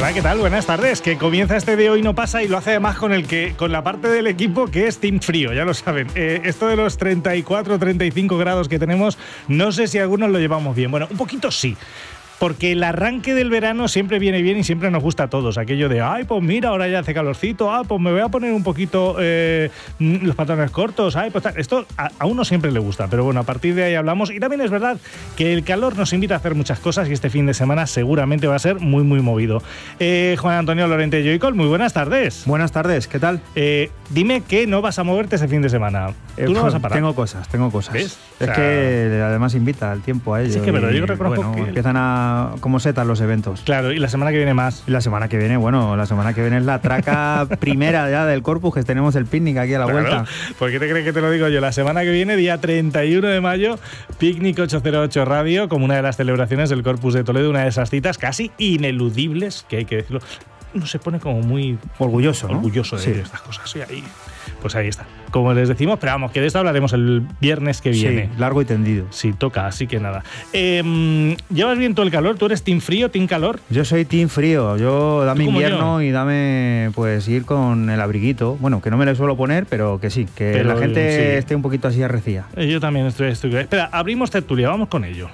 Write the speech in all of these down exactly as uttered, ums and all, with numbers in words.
Hola, ¿qué tal? Buenas tardes. Que comienza este de Hoy No Pasa y lo hace además con el que con la parte del equipo que es Team Frío, ya lo saben. Eh, esto de los treinta y cuatro, treinta y cinco grados que tenemos, no sé si algunos lo llevamos bien. Bueno, un poquito sí. Porque el arranque del verano siempre viene bien y siempre nos gusta a todos. Aquello de, ay, pues mira, ahora ya hace calorcito, ah, pues me voy a poner un poquito eh, los pantalones cortos, ay, pues tal. Esto a, a uno siempre le gusta, pero bueno, a partir de ahí hablamos. Y también es verdad que el calor nos invita a hacer muchas cosas y este fin de semana seguramente va a ser muy, muy movido. Eh, Juan Antonio Lorente Joycol, muy buenas tardes. Buenas tardes, ¿qué tal? Eh, dime que no vas a moverte ese fin de semana. Tú Eh, no vas a parar. Tengo cosas, tengo cosas. ¿Ves? Es o sea, que además invita el tiempo a ello. Sí, que pero y, yo reconozco bueno, que... empiezan a como setas los eventos. Claro, y la semana que viene más. Y la semana que viene, bueno, la semana que viene es la traca primera ya del Corpus, que tenemos el picnic aquí a la Claro, vuelta. ¿por qué te crees que te lo digo yo? La semana que viene, día treinta y uno de mayo, Picnic ochocientos ocho Radio, como una de las celebraciones del Corpus de Toledo, una de esas citas casi ineludibles, que hay que decirlo. Uno se pone como muy orgulloso, ¿no? Orgulloso de sí. estas cosas. Y ahí, pues ahí está. Como les decimos, pero vamos, que de esto hablaremos el viernes que viene. Sí, largo y tendido. Sí, toca, así que nada. Eh, ¿Llevas bien todo el calor? ¿Tú eres team frío, team calor? Yo soy team frío. Yo dame invierno yo? y dame pues ir con el abriguito. Bueno, que no me lo suelo poner, pero que sí, que pero, la gente sí. esté un poquito así arrecía. Eh, yo también estoy, estoy... Espera, abrimos tertulia, vamos con ello.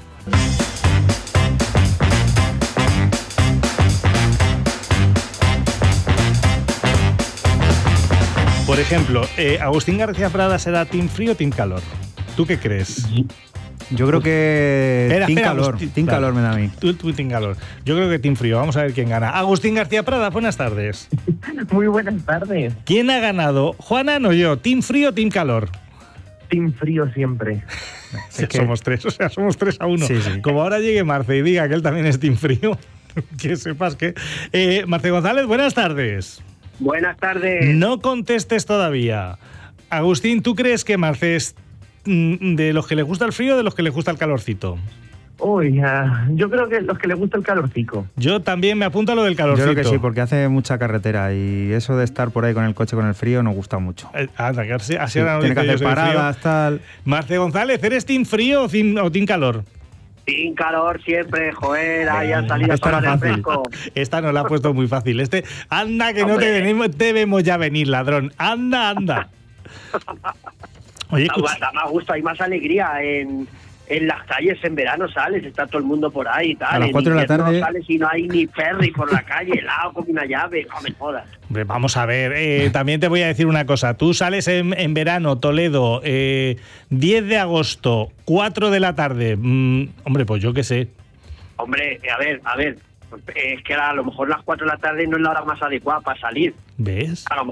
Por ejemplo, eh, Agustín García Prada será team frío o team calor. ¿Tú qué crees? Yo creo que espera, team espera, calor, Agustín, team claro. calor me da a mí. Tú, tú team calor. Yo creo que team frío. Vamos a ver quién gana. Agustín García Prada, buenas tardes. Muy buenas tardes. ¿Quién ha ganado? ¿Juanan o yo? ¿Team frío o team calor? Team frío siempre. Sí, que... Somos tres, o sea, somos tres a uno. Sí, sí. Como ahora llegue Marce y diga que él también es team frío, que sepas que... Eh, Marce González, buenas tardes. Buenas tardes. No contestes todavía. Agustín, ¿tú crees que Marce es mm, de los que le gusta el frío o de los que le gusta el calorcito? Uy, uh, yo creo que los que les gusta el calorcico. Yo también me apunto a lo del Yo calorcito. creo que sí, porque hace mucha carretera y eso de estar por ahí con el coche con el frío nos gusta mucho. Eh, anda, que así, así Sí, ahora no tiene que dice hacer yo soy paradas, frío. tal. Marce González, ¿eres team frío o team, o team calor? Team calor siempre, joder, ahí ha salido Esta era para el fácil. fresco. Esta nos la ha puesto muy fácil. Este, anda que no te Hombre. venimos, debemos ya venir, ladrón. Anda, anda. Oye, Da, escucha, da más gusto, hay más alegría en, en las calles. En verano sales, está todo el mundo por ahí y tal. A las En cuatro de la invierno tarde- sales y no hay ni ferry por la calle, helado con una llave, no me jodas. hombre, vamos a ver, eh, también te voy a decir una cosa. Tú sales en, en verano, Toledo, eh, diez de agosto, cuatro de la tarde. Mm, hombre, pues yo qué sé. Hombre, a ver, a ver, es que a lo mejor las cuatro de la tarde no es la hora más adecuada para salir. ¿Ves? A lo